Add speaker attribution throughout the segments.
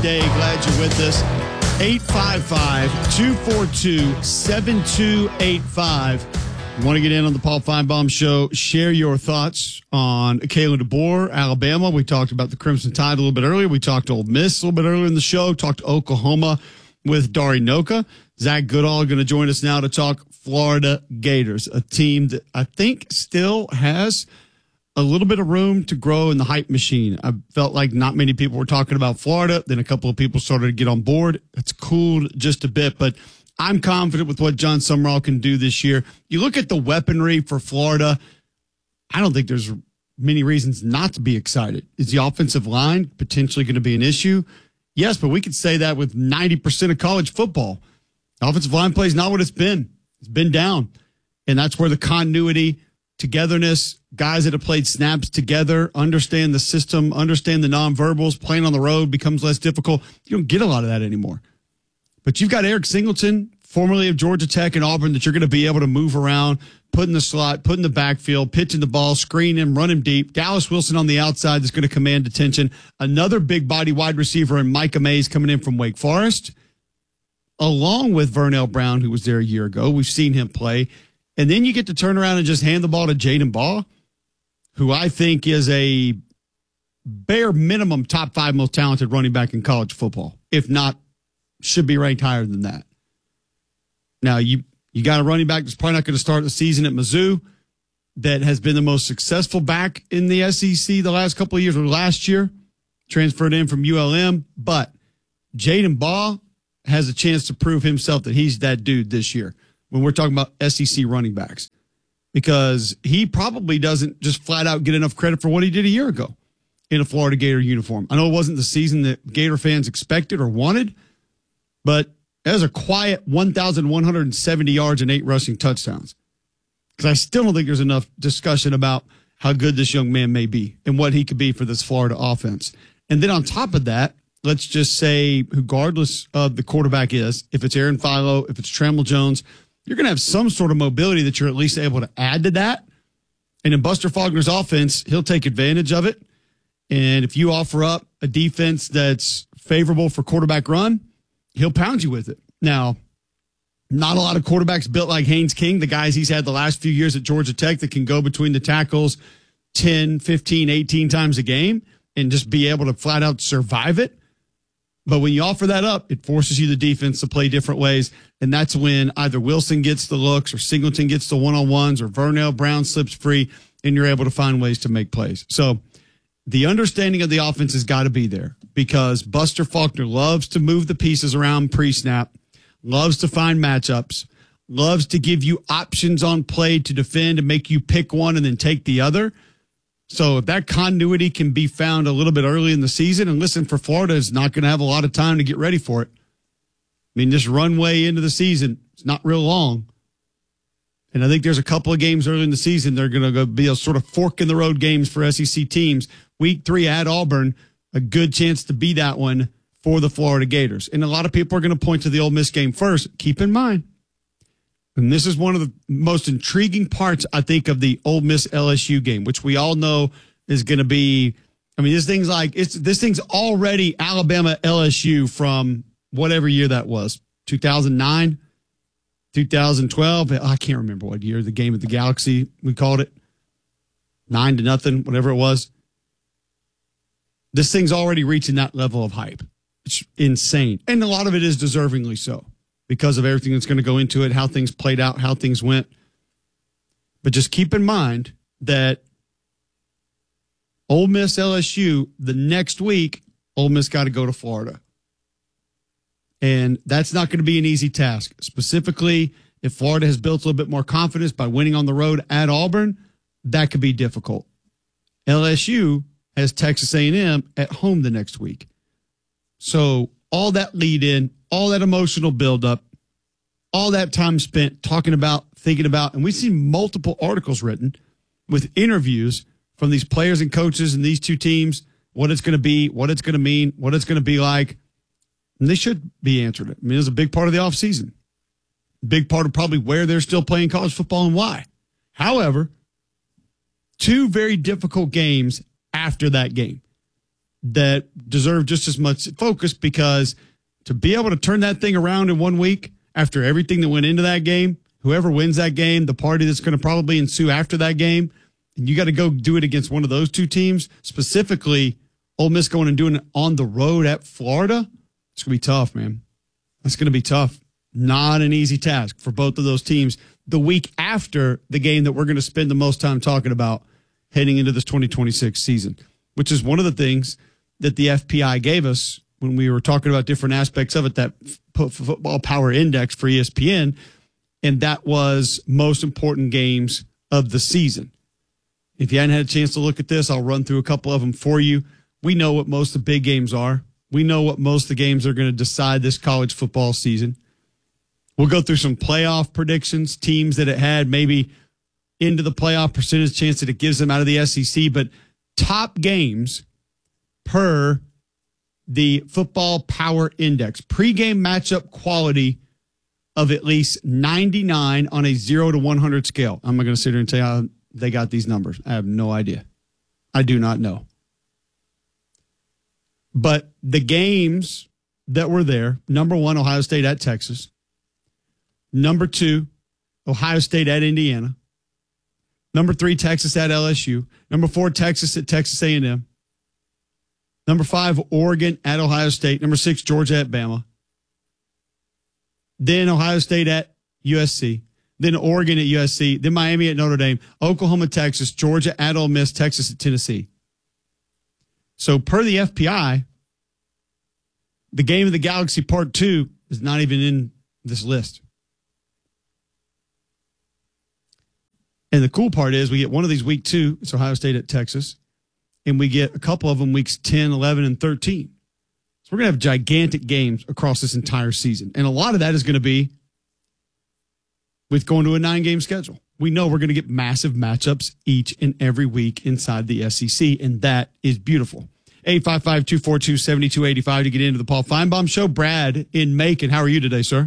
Speaker 1: day. Glad you're with us. 855-242-7285. You want to get in on the Paul Feinbaum Show, share your thoughts on Kalen DeBoer, Alabama. We talked about the Crimson Tide a little bit earlier. We talked to Ole Miss a little bit earlier in the show. Talked to Oklahoma with Dari Noka. Zach Goodall going to join us now to talk Florida Gators, a team that I think still has a little bit of room to grow in the hype machine. I felt like not many people were talking about Florida. Then a couple of people started to get on board. It's cooled just a bit, but I'm confident with what John Sumrall can do this year. You look at the weaponry for Florida, I don't think there's many reasons not to be excited. Is the offensive line potentially going to be an issue? Yes, but we could say that with 90% of college football. The offensive line play is not what it's been. It's been down. And that's where the continuity, togetherness, guys that have played snaps together, understand the system, understand the nonverbals, playing on the road becomes less difficult. You don't get a lot of that anymore. But you've got Eric Singleton, formerly of Georgia Tech and Auburn, that you're going to be able to move around, put in the slot, put in the backfield, pitching the ball, screen him, run him deep. Dallas Wilson on the outside that's going to command attention. Another big body wide receiver in Micah Mays coming in from Wake Forest, along with Vernell Brown, who was there a year ago. We've seen him play. And then you get to turn around and just hand the ball to Jaden Baugh, who I think is a bare minimum top 5 most talented running back in college football. If not, should be ranked higher than that. Now, you got a running back that's probably not going to start the season at Mizzou that has been the most successful back in the SEC the last couple of years, or last year, transferred in from ULM. But Jaden Baugh has a chance to prove himself that he's that dude this year when we're talking about SEC running backs, because he probably doesn't just flat out get enough credit for what he did a year ago in a Florida Gator uniform. I know it wasn't the season that Gator fans expected or wanted, but that was a quiet 1,170 yards and 8 rushing touchdowns. Because I still don't think there's enough discussion about how good this young man may be and what he could be for this Florida offense. And then on top of that, let's just say, regardless of the quarterback is, if it's Aaron Philo, if it's Trammell Jones, you're going to have some sort of mobility that you're at least able to add to that. And in Buster Faulkner's offense, he'll take advantage of it. And if you offer up a defense that's favorable for quarterback run, he'll pound you with it. Now, not a lot of quarterbacks built like Haynes King, the guys he's had the last few years at Georgia Tech that can go between the tackles 10, 15, 18 times a game and just be able to flat out survive it. But when you offer that up, it forces you, the defense, to play different ways. And that's when either Wilson gets the looks or Singleton gets the one-on-ones or Vernell Brown slips free and you're able to find ways to make plays. So the understanding of the offense has got to be there, because Buster Faulkner loves to move the pieces around pre-snap, loves to find matchups, loves to give you options on play to defend and make you pick one and then take the other. So if that continuity can be found a little bit early in the season, and listen, for Florida, is not going to have a lot of time to get ready for it. I mean, this runway into the season, it's not real long. And I think there's a couple of games early in the season, they're going to be a sort of fork in the road games for SEC teams. Week 3 at Auburn, a good chance to be that one for the Florida Gators. And a lot of people are going to point to the Ole Miss game first. Keep in mind, and this is one of the most intriguing parts, I think, of the Ole Miss LSU game, which we all know is going to be, I mean, this thing's already Alabama LSU from whatever year that was, 2009, 2012. I can't remember what year, the game of the Galaxy, we called it, 9-0, whatever it was. This thing's already reaching that level of hype. It's insane. And a lot of it is deservingly so, because of everything that's going to go into it, how things played out, how things went. But just keep in mind that Ole Miss LSU, the next week, Ole Miss got to go to Florida. And that's not going to be an easy task. Specifically, if Florida has built a little bit more confidence by winning on the road at Auburn, that could be difficult. LSU has Texas A&M at home the next week. So all that lead in, all that emotional buildup, all that time spent talking about, thinking about, and we've seen multiple articles written with interviews from these players and coaches and these two teams, what it's going to be, what it's going to mean, what it's going to be like. And they should be answered. I mean, it's a big part of the offseason. Big part of probably where they're still playing college football and why. However, 2 very difficult games after that game. that deserve just as much focus, because to be able to turn that thing around in 1 week after everything that went into that game, whoever wins that game, the party that's going to probably ensue after that game, and you got to go do it against one of those two teams, specifically Ole Miss going and doing it on the road at Florida. It's going to be tough, man. It's going to be tough. Not an easy task for both of those teams the week after the game that we're going to spend the most time talking about heading into this 2026 season, which is one of the things that the FPI gave us when we were talking about different aspects of it, that football power index for ESPN, and that was most important games of the season. If you hadn't had a chance to look at this, I'll run through a couple of them for you. We know what most of the big games are. We know what most of the games are going to decide this college football season. We'll go through some playoff predictions, teams that it had maybe into the playoff percentage chance that it gives them out of the SEC, but top games per the football power index, pregame matchup quality of at least 99 on a 0 to 100 scale. I'm not going to sit here and tell you how they got these numbers. I have no idea. I do not know. But the games that were there, number 1, Ohio State at Texas. Number 2, Ohio State at Indiana. Number 3, Texas at LSU. Number 4, Texas at Texas A&M. Number 5, Oregon at Ohio State. Number 6, Georgia at Bama. Then Ohio State at USC. Then Oregon at USC. Then Miami at Notre Dame. Oklahoma, Texas. Georgia at Ole Miss. Texas at Tennessee. So per the FPI, the game of the Galaxy Part 2 is not even in this list. And the cool part is we get one of these week 2, it's Ohio State at Texas, and we get a couple of them weeks 10, 11, and 13. So we're going to have gigantic games across this entire season. And a lot of that is going to be with going to a 9-game schedule. We know we're going to get massive matchups each and every week inside the SEC, and that is beautiful. 855-242-7285 to get into the Paul Feinbaum Show. Brad in Macon, how are you today, sir?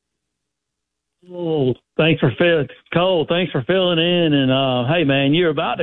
Speaker 2: Oh, thanks for Cole. Thanks for filling in. And hey, man, you're about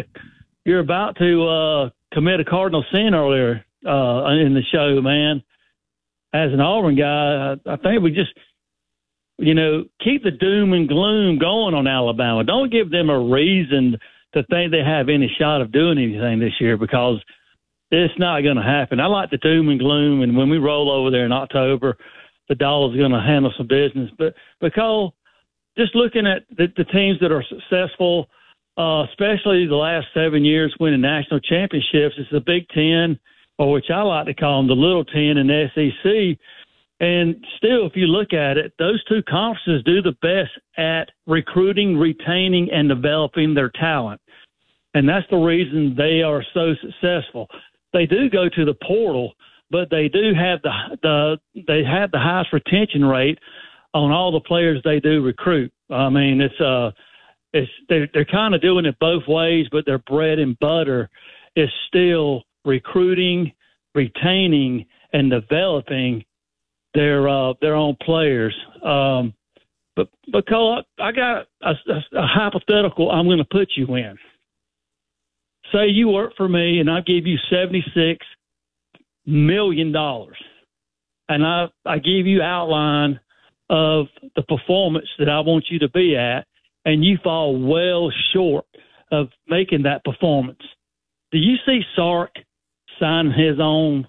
Speaker 2: to commit a cardinal sin earlier in the show, man. As an Auburn guy, I think we just, keep the doom and gloom going on Alabama. Don't give them a reason to think they have any shot of doing anything this year, because it's not going to happen. I like the doom and gloom, and when we roll over there in October, the Dollars are going to handle some business. But Cole, just looking at the teams that are successful, especially the last 7 years winning national championships, it's the Big Ten, or which I like to call them the Little Ten in the SEC. And still, if you look at it, those two conferences do the best at recruiting, retaining, and developing their talent. And that's the reason they are so successful. They do go to the portal, but they do have the highest retention rate on all the players they do recruit. I mean, they're kind of doing it both ways, but their bread and butter is still recruiting, retaining, and developing their own players. But Cole, I got a hypothetical I'm going to put you in. Say you work for me and I give you $76 million, and I give you outline of the performance that I want you to be at, and you fall well short of making that performance. Do you see Sark signing his own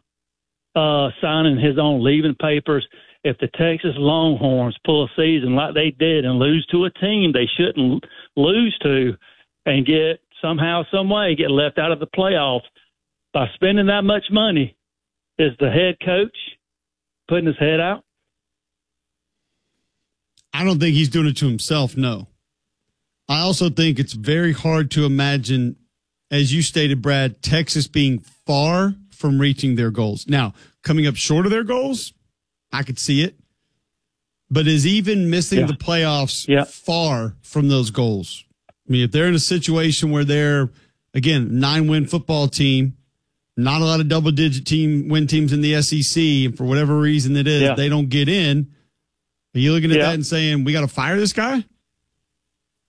Speaker 2: leaving papers if the Texas Longhorns pull a season like they did and lose to a team they shouldn't lose to, and get somehow, some way, get left out of the playoffs by spending that much money? Is the head coach putting his head out?
Speaker 1: I don't think he's doing it to himself, no. I also think it's very hard to imagine, as you stated, Brad, Texas being far from reaching their goals. Now, coming up short of their goals, I could see it. But is even missing the playoffs far from those goals? I mean, if they're in a situation where they're, again, 9-win football team, not a lot of double-digit win teams in the SEC, and for whatever reason it is, they don't get in, are you looking at that and saying, we got to fire this guy?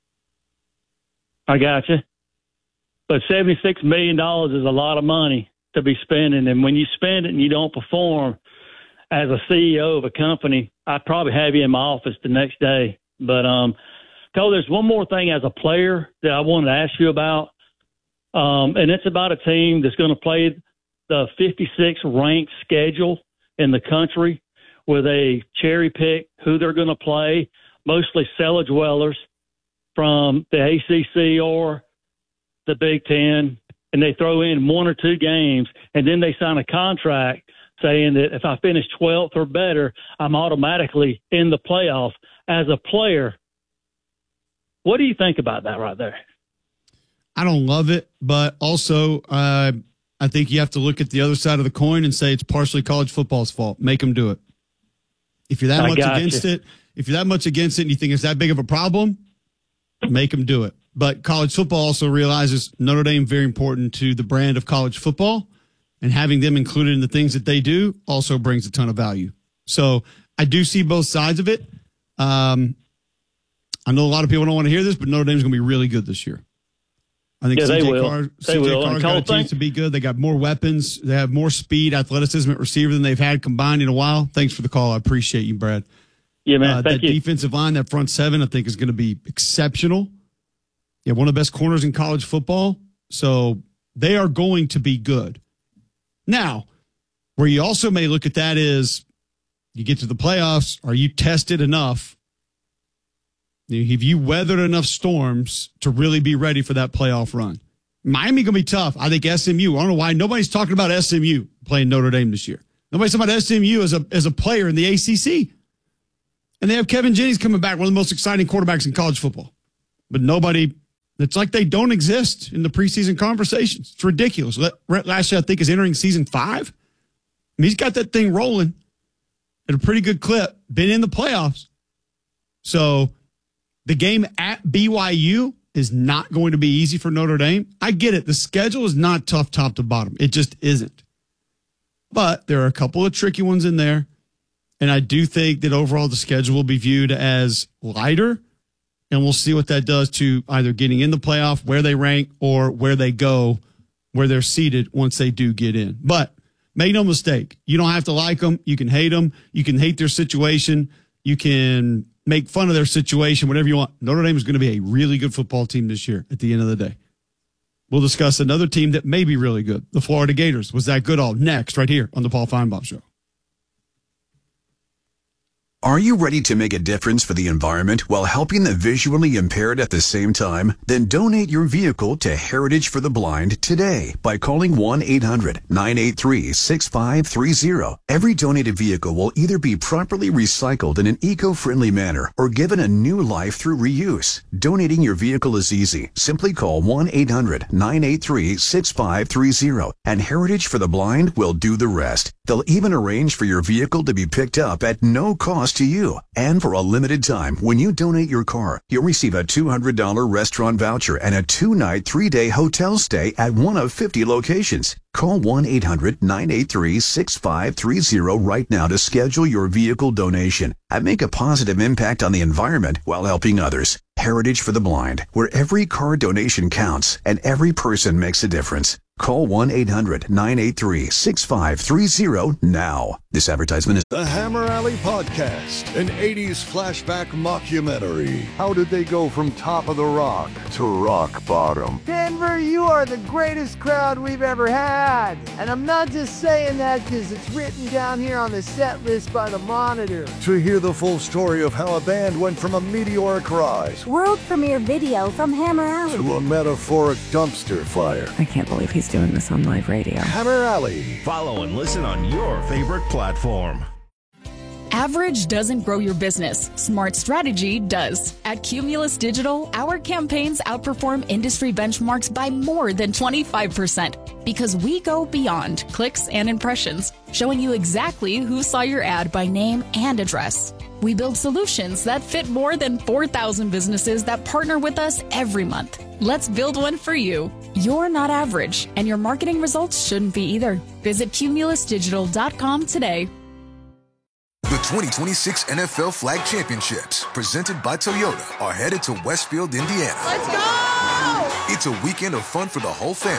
Speaker 2: I got you. But $76 million is a lot of money. to be spending. And when you spend it and you don't perform as a CEO of a company, I'd probably have you in my office the next day. But, Cole, there's one more thing as a player that I wanted to ask you about. And it's about a team that's going to play the 56th ranked schedule in the country, where they cherry pick who they're going to play, mostly cellar dwellers from the ACC or the Big Ten, and they throw in 1 or 2 games, and then they sign a contract saying that if I finish 12th or better, I'm automatically in the playoff. As a player, what do you think about that right there?
Speaker 1: I don't love it, but also I think you have to look at the other side of the coin and say it's partially college football's fault. Make them do it. If you're that much against it, and you think it's that big of a problem, make them do it. But college football also realizes Notre Dame very important to the brand of college football, and having them included in the things that they do also brings a ton of value. So I do see both sides of it. I know a lot of people don't want to hear this, but Notre Dame's going to be really good this year. I think CJ Carr's got a chance to be good. They got more weapons. They have more speed, athleticism at receiver than they've had combined in a while. Thanks for the call. I appreciate you, Brad.
Speaker 2: Yeah, man. Thank you.
Speaker 1: That defensive line, that front seven, I think is going to be exceptional. Yeah, one of the best corners in college football. So they are going to be good. Now, where you also may look at that is you get to the playoffs. Are you tested enough? Have you weathered enough storms to really be ready for that playoff run? Miami going to be tough. I think SMU. I don't know why nobody's talking about SMU playing Notre Dame this year. Nobody's talking about SMU as a player in the ACC. And they have Kevin Jennings coming back, one of the most exciting quarterbacks in college football. But nobody, it's like they don't exist in the preseason conversations. It's ridiculous. Rhett Lashlee, I think, is entering season 5. He's got that thing rolling at a pretty good clip, been in the playoffs. So the game at BYU is not going to be easy for Notre Dame. I get it. The schedule is not tough top to bottom. It just isn't. But there are a couple of tricky ones in there. And I do think that overall the schedule will be viewed as lighter. And we'll see what that does to either getting in the playoff, where they rank, or where they go, where they're seated once they do get in. But make no mistake, you don't have to like them. You can hate them. You can hate their situation. You can make fun of their situation, whatever you want. Notre Dame is going to be a really good football team this year at the end of the day. We'll discuss another team that may be really good. The Florida Gators. Was that good all? Next, right here on the Paul Feinbaum Show.
Speaker 3: Are you ready to make a difference for the environment while helping the visually impaired at the same time? Then donate your vehicle to Heritage for the Blind today by calling 1-800-983-6530. Every donated vehicle will either be properly recycled in an eco-friendly manner or given a new life through reuse. Donating your vehicle is easy. Simply call 1-800-983-6530 and Heritage for the Blind will do the rest. They'll even arrange for your vehicle to be picked up at no cost to you. And for a limited time, when you donate your car, you'll receive a $200 restaurant voucher and a 2-night, 3-day hotel stay at one of 50 locations. Call 1-800-983-6530 right now to schedule your vehicle donation and make a positive impact on the environment while helping others. Heritage for the Blind, where every car donation counts and every person makes a difference. Call 1-800-983-6530 now. This advertisement is
Speaker 4: The Hammer Alley Podcast, an 80s flashback mockumentary. How did they go from top of the rock to rock bottom?
Speaker 5: Denver, you are the greatest crowd we've ever had. And I'm not just saying that because it's written down here on the set list by the Monitor.
Speaker 4: To hear the full story of how a band went from a meteoric rise
Speaker 6: world premiere video from Hammer Alley
Speaker 4: to a metaphoric dumpster fire.
Speaker 7: I can't believe he's doing this on live radio.
Speaker 4: Hammer Alley.
Speaker 8: Follow and listen on your favorite platform.
Speaker 9: Average doesn't grow your business. Smart strategy does. At Cumulus Digital, our campaigns outperform industry benchmarks by more than 25% because we go beyond clicks and impressions, showing you exactly who saw your ad by name and address. We build solutions that fit more than 4,000 businesses that partner with us every month. Let's build one for you. You're not average, and your marketing results shouldn't be either. Visit cumulusdigital.com today.
Speaker 10: The 2026 NFL Flag Championships, presented by Toyota, are headed to Westfield, Indiana.
Speaker 11: Let's go!
Speaker 10: It's a weekend of fun for the whole family,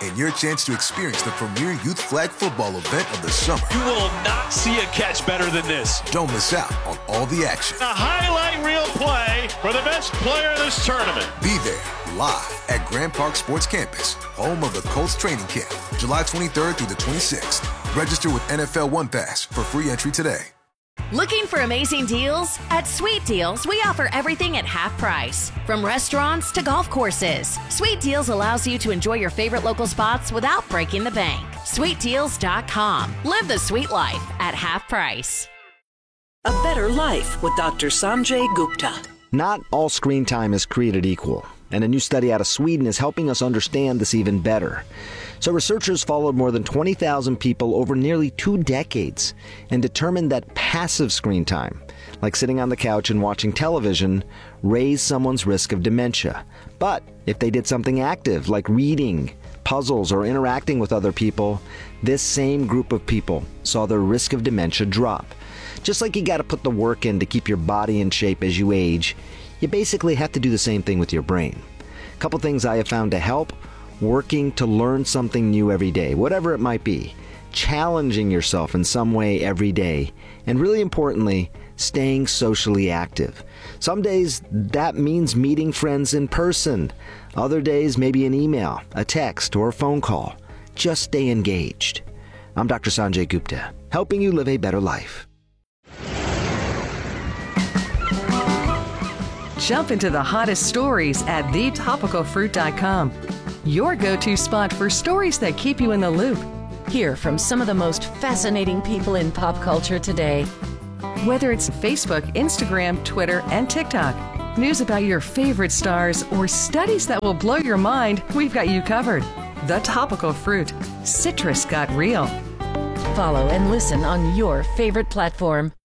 Speaker 10: and your chance to experience the premier youth flag football event of the summer.
Speaker 11: You will not see a catch better than this.
Speaker 10: Don't miss out on all the action.
Speaker 11: A highlight reel play for the best player in this tournament.
Speaker 10: Be there live at Grand Park Sports Campus, home of the Colts training camp, July 23rd through the 26th. Register with NFL One Pass for free entry today.
Speaker 12: Looking for amazing deals? At Sweet Deals, we offer everything at half price. From restaurants to golf courses, Sweet Deals allows you to enjoy your favorite local spots without breaking the bank. SweetDeals.com. Live the sweet life at half price.
Speaker 13: A better life with Dr. Sanjay Gupta.
Speaker 14: Not all screen time is created equal, and a new study out of Sweden is helping us understand this even better. So researchers followed more than 20,000 people over nearly 2 decades and determined that passive screen time, like sitting on the couch and watching television, raised someone's risk of dementia. But if they did something active, like reading, puzzles, or interacting with other people, this same group of people saw their risk of dementia drop. Just like you got to put the work in to keep your body in shape as you age, you basically have to do the same thing with your brain. A couple things I have found to help: working to learn something new every day, whatever it might be, challenging yourself in some way every day, and really importantly, staying socially active. Some days that means meeting friends in person. Other days, maybe an email, a text, or a phone call. Just stay engaged. I'm Dr. Sanjay Gupta, helping you live a better life.
Speaker 15: Jump into the hottest stories at thetopicalfruit.com. Your go-to spot for stories that keep you in the loop.
Speaker 7: Hear from some of the most fascinating people in pop culture today.
Speaker 15: Whether it's Facebook, Instagram, Twitter, and TikTok, news about your favorite stars, or studies that will blow your mind, we've got you covered. The Topical Fruit. Citrus got real.
Speaker 7: Follow and listen on your favorite platform.